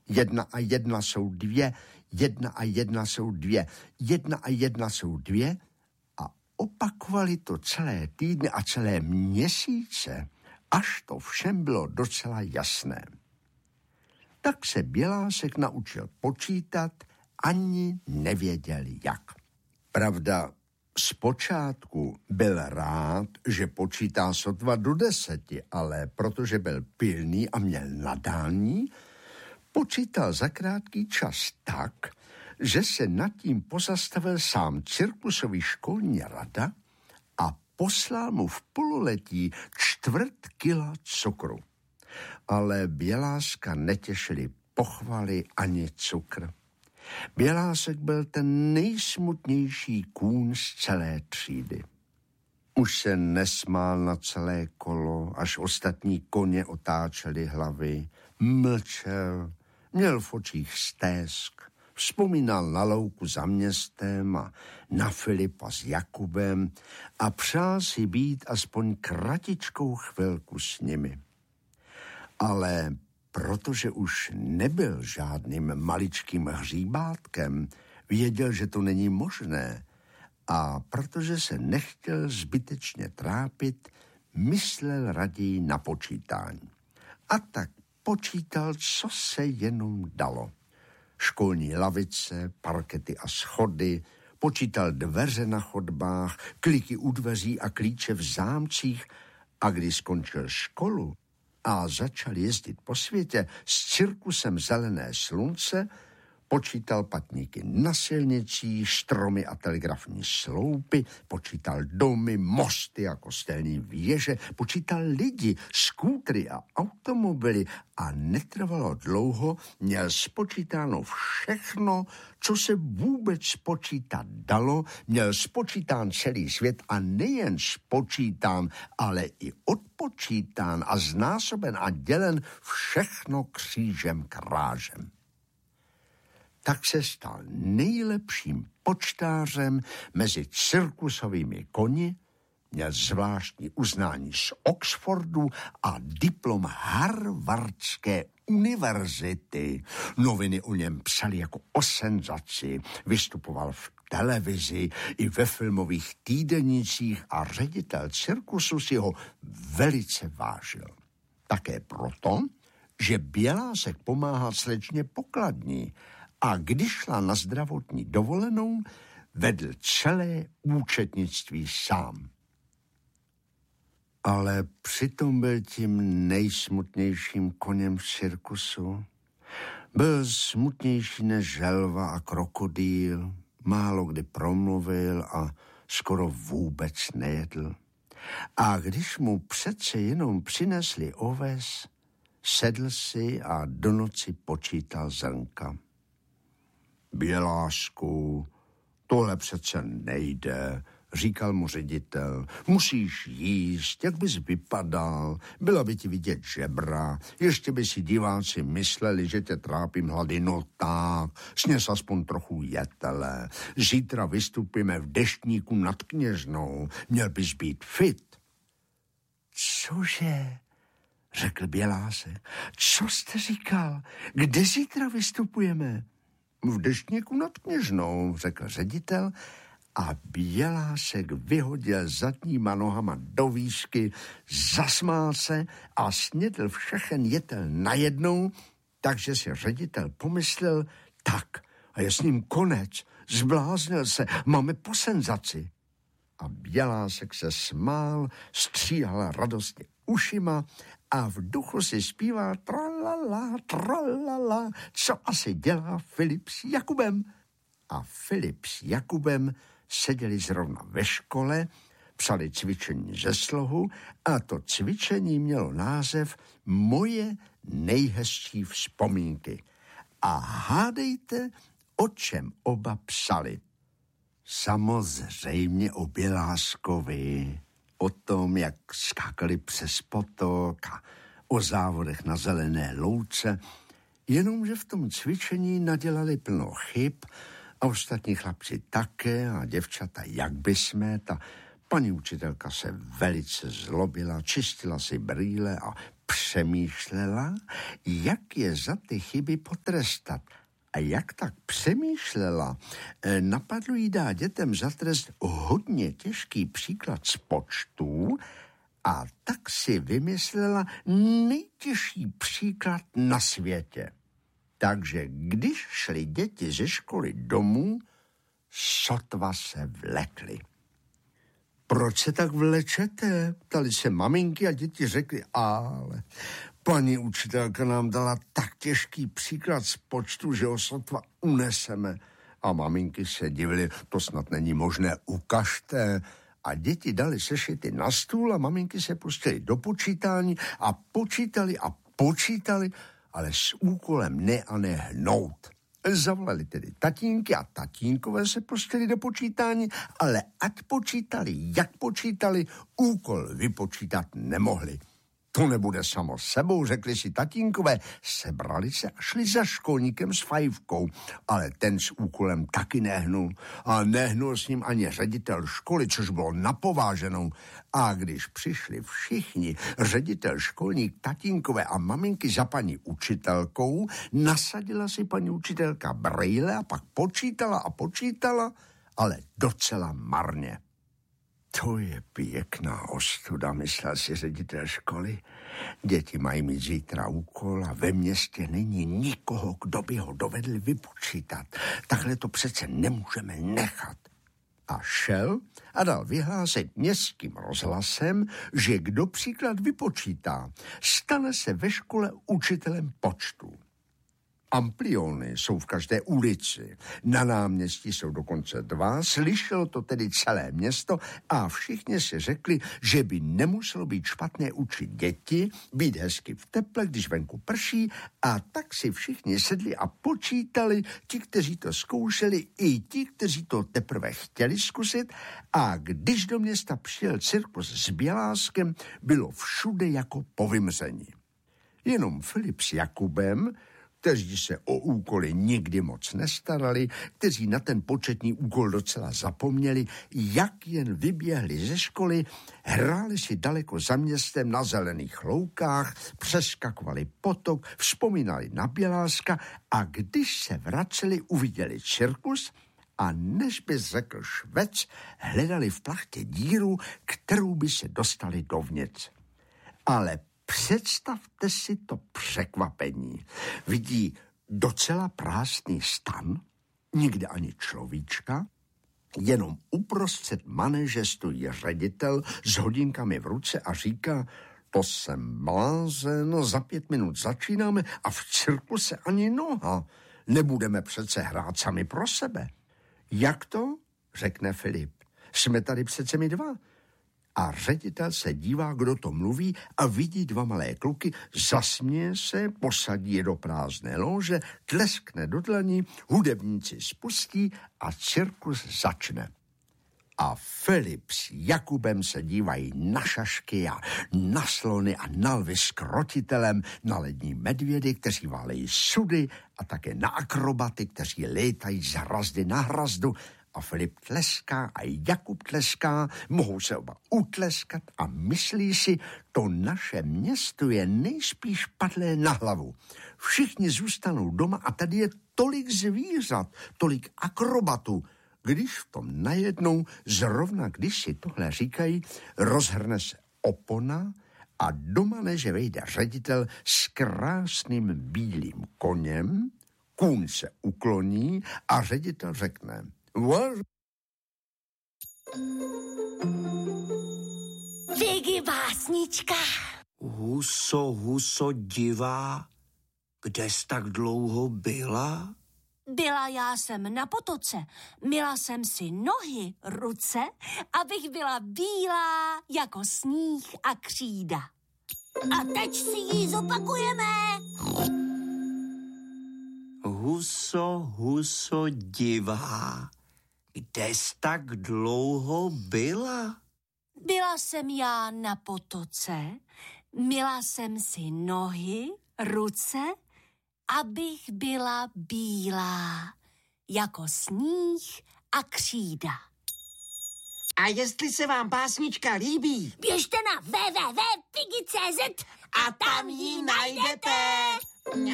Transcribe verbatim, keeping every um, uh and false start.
Jedna a jedna jsou dvě, jedna a jedna jsou dvě, jedna a jedna jsou dvě a opakovali to celé týdny a celé měsíce, až to všem bylo docela jasné. Tak se Bělásek naučil počítat, ani nevěděl jak. Pravda, zpočátku byl rád, že počítá sotva do deseti, ale protože byl pilný a měl nadání, počítal za krátký čas tak, že se nad tím pozastavil sám cirkusový školní rada a poslal mu v pololetí čtvrt kila cukru. Ale Běláska netěšili pochvaly ani cukr. Bělásek byl ten nejsmutnější kůň z celé třídy. Už se nesmál na celé kolo, až ostatní koně otáčeli hlavy. Mlčel, měl v očích stésk, vzpomínal na louku za městem a na Filipa s Jakubem a přál si být aspoň kratičkou chvilku s nimi. Ale protože už nebyl žádným maličkým hříbátkem, věděl, že to není možné a protože se nechtěl zbytečně trápit, myslel raději na počítání. A tak počítal, co se jenom dalo. Školní lavice, parkety a schody, počítal dveře na chodbách, kliky u dveří a klíče v zámcích a když skončil školu a začal jezdit po světě s cirkusem Zelené slunce, počítal patníky na silnicích, stromy a telegrafní sloupy, počítal domy, mosty a kostelní věže, počítal lidi, skútry a automobily a netrvalo dlouho, měl spočítáno všechno, co se vůbec spočítat dalo, měl spočítán celý svět a nejen spočítán, ale i odpočítán a znásoben a dělen všechno křížem krážem. Tak se stal nejlepším počtářem mezi cirkusovými koni, měl zvláštní uznání z Oxfordu a diplom Harvardské univerzity. Noviny o něm psali jako o senzaci, vystupoval v televizi i ve filmových týdenících a ředitel cirkusu si ho velice vážil. Také proto, že Bělásek pomáhal slečně Pokladní, a když šla na zdravotní dovolenou, vedl celé účetnictví sám. Ale přitom byl tím nejsmutnějším koněm v cirkusu. Byl smutnější než želva a krokodýl, málo kdy promluvil a skoro vůbec nejedl. A když mu přece jenom přinesli oves, sedl si a do noci počítal zrnka. Bělásku, tohle přece nejde, říkal mu ředitel. Musíš jíst, jak bys vypadal, byla by ti vidět žebra, ještě by si diváci mysleli, že tě trápím hlady, no tak, sněz aspoň trochu jetele. Zítra vystupíme v Deštníku nad Kněžnou, měl bys být fit. Cože? Řekl Bělásek. Co jste říkal? Kde zítra vystupujeme? V Deštníku nad Kněžnou, řekl ředitel a Bělásek vyhodil zadníma nohama do výšky, zasmál se a snědl všechen jetel najednou, takže si ředitel pomyslel, tak, a je s ním konec, zbláznil se, máme po senzaci. A Bělásek se smál, stříhal radostně ušima a v duchu si zpívá tralala, tralala, co asi dělá Filip s Jakubem. A Filip s Jakubem seděli zrovna ve škole, psali cvičení ze slohu a to cvičení mělo název Moje nejhezčí vzpomínky. A hádejte, o čem oba psali. Samozřejmě o Běláskovi, o tom, jak skákali přes potok a o závodech na zelené louce, jenomže v tom cvičení nadělali plno chyb a ostatní chlapci také a děvčata jak by smet a paní učitelka se velice zlobila, čistila si brýle a přemýšlela, jak je za ty chyby potrestat. A jak tak přemýšlela, napadlo jí dát dětem za trest hodně těžký příklad z počtů a tak si vymyslela nejtěžší příklad na světě. Takže když šli děti ze školy domů, sotva se vlekli. Proč se tak vlečete? Ptali se maminky a děti řekly, ale paní učitelka nám dala tak těžký příklad z počtu, že ho sotva uneseme. A maminky se divily, to snad není možné, ukažte. A děti dali sešity na stůl a maminky se pustily do počítání a počítali a počítali, ale s úkolem ne a ne hnout. Zavolali tedy tatínky a tatínkové se pustili do počítání, ale ať počítali, jak počítali, úkol vypočítat nemohli. To nebude samo sebou, řekli si tatínkové, sebrali se a šli za školníkem s fajfkou, ale ten s úkolem taky nehnul. A nehnul s ním ani ředitel školy, což bylo napováženou. A když přišli všichni, ředitel, školník, tatínkové a maminky za paní učitelkou, nasadila si paní učitelka brejle a pak počítala a počítala, ale docela marně. To je pěkná ostuda, myslel si ředitel školy. Děti mají mít zítra úkol a ve městě není nikoho, kdo by ho dovedl vypočítat. Takhle to přece nemůžeme nechat. A šel a dal vyhlásit městským rozhlasem, že kdo příklad vypočítá, stane se ve škole učitelem počtu. Ampliony jsou v každé ulici, na náměstí jsou dokonce dva, slyšelo to tedy celé město a všichni si řekli, že by nemuselo být špatné učit děti, být hezky v teple, když venku prší, a tak si všichni sedli a počítali, ti, kteří to zkoušeli, i ti, kteří to teprve chtěli zkusit, a když do města přijel cirkus s Běláskem, bylo všude jako po vymření. Jenom Filip s Jakubem, kteří se o úkoly nikdy moc nestarali, kteří na ten početní úkol docela zapomněli, jak jen vyběhli ze školy, hráli si daleko za městem na zelených loukách, přeskakovali potok, vzpomínali na Běláska a když se vraceli, uviděli cirkus a než by řekl švec, hledali v plachtě díru, kterou by se dostali dovnitř. Ale představte si to překvapení. Vidí docela prázdný stan, nikde ani človíčka, jenom uprostřed manéže stojí ředitel s hodinkami v ruce a říká, to jsem blázen, za pět minut začínáme a v cirkuse ani noha. Nebudeme přece hrát sami pro sebe. Jak to? Řekne Filip. Jsme tady přece my dva. A ředitel se dívá, kdo to mluví, a vidí dva malé kluky, zasměje se, posadí je do prázdné lože, tleskne do dlaní, hudebníci spustí a cirkus začne. A Filip s Jakubem se dívají na šašky a na slony a na lvy s krotitelem, na lední medvědy, kteří válejí sudy, a také na akrobaty, kteří létají z hrazdy na hrazdu. A Filip tleská a Jakub tleská, mohou se oba utleskat a myslí si, to naše město je nejspíš padlé na hlavu. Všichni zůstanou doma a tady je tolik zvířat, tolik akrobatů. Když v tom najednou, zrovna když si tohle říkají, rozhrne se opona a do manéže vejde ředitel s krásným bílým koněm, kůň se ukloní a ředitel řekne: Vigi básnička. Huso, huso divá, kde jsi tak dlouho byla? Byla já jsem na potoce, myla jsem si nohy, ruce, abych byla bílá jako sníh a křída. A teď si ji zopakujeme. Huso, huso divá, kde jsi tak dlouho byla? Byla jsem já na potoce, myla jsem si nohy, ruce, abych byla bílá jako sníh a křída. A jestli se vám básnička líbí, běžte na w w w tečka pigi tečka cz a tam ji najdete.